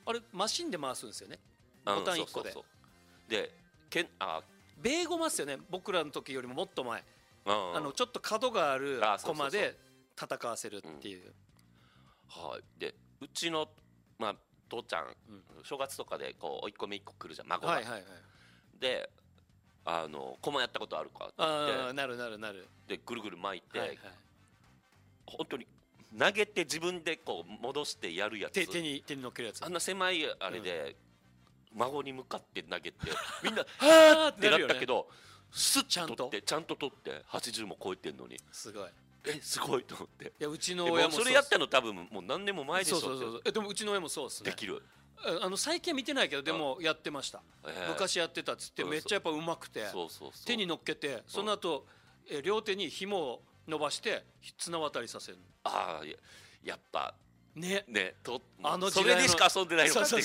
あれマシンで回すんですよね、ボタン1個で。 そうでベーゴマっすよね、僕らの時よりももっと前、ちょっと角があるコマで戦わせるっていう。 はい。でうちの父ちゃん、正月とかでこう甥っ子めいっ子来るじゃん、孫が。でコマやったことあるかって言って、 なるでぐるぐる巻いて、本当に投げて自分でこう戻してやるやつ、 手に乗っけるやつ、 あんな狭いあれで、孫に向かって投げてみんなはーってなったけど、スッと取ってちゃんと取って80も超えてんのに、 すごい、 すごいと思って。 いやうちの親もそれやったの多分もう何年も前でしょ。 でもうちの親もそうですね。 できる。 最近は見てないけどでもやってました。昔やってたっつってめっちゃやっぱうまくて、手に乗っけてその後両手に紐を伸ばして綱渡りさせる。 ああやっぱねそれでしか遊んでないのかっていう。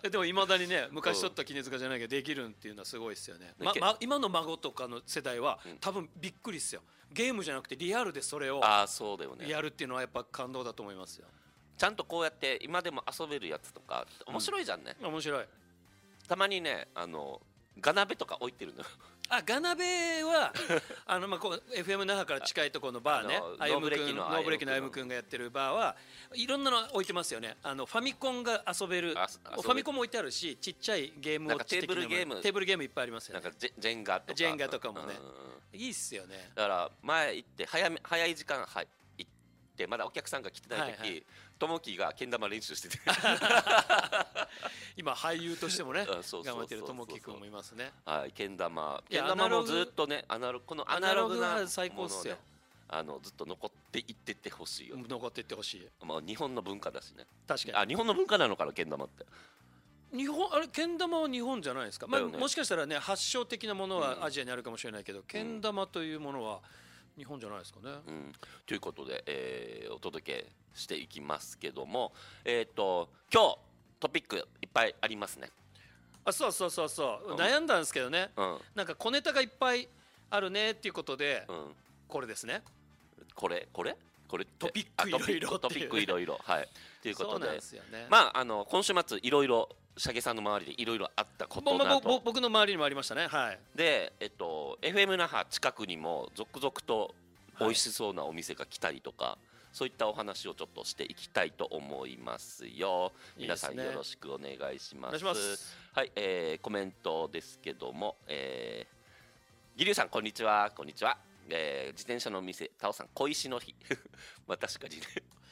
でもいまだにね、昔取った杵塚じゃないけどできるっていうのはすごいですよね。今の孫とかの世代は多分びっくりですよ。ゲームじゃなくてリアルでそれをやるっていうのはやっぱ感動だと思いますよ。 ちゃんとこうやって今でも遊べるやつとか面白いじゃんね。 面白い。 たまにねガナベとか置いてるのよ。 ガナベはこう FM 那覇から近いところのバーね、ノーブレーキのあゆむくんがやってるバーはいろんなの置いてますよね。ファミコンが遊べる、ファミコンも置いてあるし、ちっちゃいゲームをテーブルゲームいっぱいありますよね。 なんかジェンガとかもね、いいっすよね。 だから前行って早い時間行ってまだお客さんが来てない時、ともきがけん玉練習してて今俳優としてもね頑張ってるともきくんもいますね。 はい、けん玉もずっとねこのアナログな最高っすよ。 ずっと残っていってってほしいよ。 残っていってほしい。 日本の文化だしね。 確かに。 日本の文化なのかな、けん玉って。 けん玉は日本じゃないですか。もしかしたらね発祥的なものはアジアにあるかもしれないけど、けん玉というものは日本じゃないですかね。 ということで、お届けしていきますけども、今日トピックいっぱいありますね。 そう、悩んだんですけどね、なんか小ネタがいっぱいあるねっていうことで、これですね。 これトピックいろいろはい。ということで、今週末いろいろシャゲさんの周りでいろいろあったことなど、 僕の周りにもありましたね。はい。 で、FM 那覇近くにも続々と美味しそうなお店が来たりとか、そういったお話をちょっとしていきたいと思いますよ。皆さんよろしくお願いします。はい、コメントですけども、ギリュウさんこんにちは。こんにちは。自転車の店タオさん小石の日確かにね。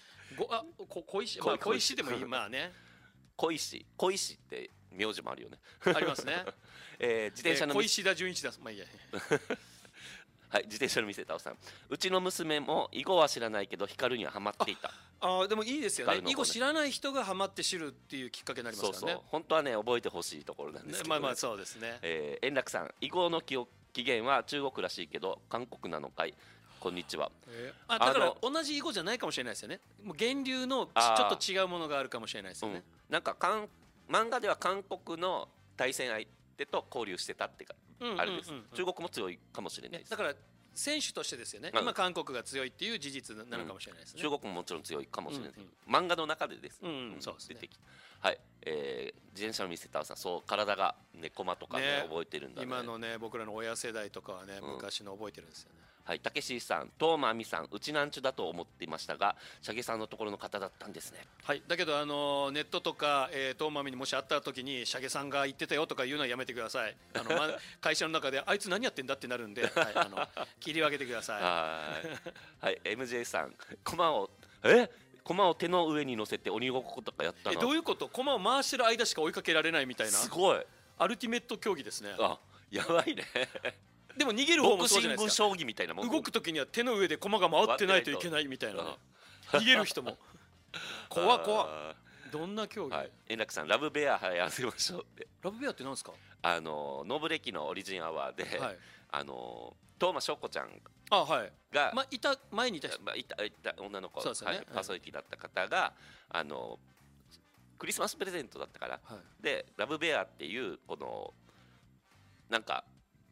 小石でもいい。まあね、 小石って名字もあるよね。 ありますね。 自転車の小石田純一だ。まあいいや。 はい、自転車の店タオさん、うちの娘も囲碁は知らないけど光にはハマっていた。 でもいいですよね。囲碁知らない人がハマって知るっていうきっかけになりますからね。 本当はね覚えてほしいところなんですけど、 まあそうですね。 円楽さん、囲碁の起源は中国らしいけど韓国なのかい。こんにちは。 だから同じ囲碁じゃないかもしれないですよね。もう源流のちょっと違うものがあるかもしれないですよね。 なんか漫画では韓国の対戦相手と交流してたってかあれです。中国も強いかもしれないです。 だから選手としてですよね。今韓国が強いっていう事実なのかもしれないですね。 中国ももちろん強いかもしれないです。漫画の中でです。出てきた。はい、自転車の店タオさん、そう体がコマとかね覚えてるんだね。 今のね僕らの親世代とかはね昔の覚えてるんですよね。 はい、たけしさん、トーマミさん、うちなんちゅだと思っていましたが、シャゲさんのところの方だったんですね。 はい、だけどネットとかトーマミにもし会った時にシャゲさんが言ってたよとか言うのはやめてください。会社の中であいつ何やってんだってなるんで、切り分けてください。 はい、MJ さん、駒を手の上に乗せて鬼ごっことかやったの。 どういうこと？駒を回してる間しか追いかけられないみたいな。 すごい。 アルティメット競技ですね。 やばいね。 でも逃げる方もそうじゃないですか。 ボクシング将棋みたいなもん。 動く時には手の上で駒が回ってないといけないみたいなね。逃げる人も怖どんな競技？ 円楽さん、ラブベア流行らせましょうって。 ラブベアってなんですか？ ノーブレキのオリジンアワーで東間翔子ちゃんが前にいた女の子、パーソナリティだった方がクリスマスプレゼントだったからでラブベアっていうこのなんか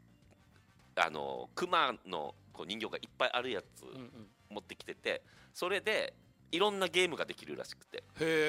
クマの人形がいっぱいあるやつ持ってきてて、それでいろんなゲームができるらしくて。